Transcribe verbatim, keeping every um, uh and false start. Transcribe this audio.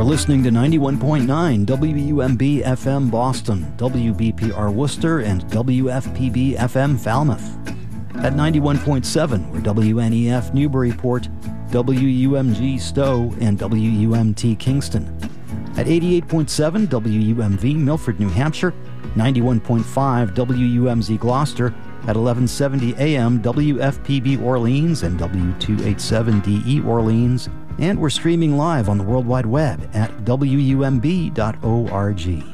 listening to ninety-one point nine W U M B F M Boston, W B P R Worcester, and W F P B F M Falmouth. At ninety-one point seven, we're W N E F Newburyport, W U M G Stowe, and W U M T Kingston. At eighty-eight point seven, W U M V Milford, New Hampshire, ninety-one point five, W U M Z Gloucester, at eleven seventy A M, W F P B Orleans and W two eighty-seven D E Orleans, and we're streaming live on the World Wide Web at W U M B dot org.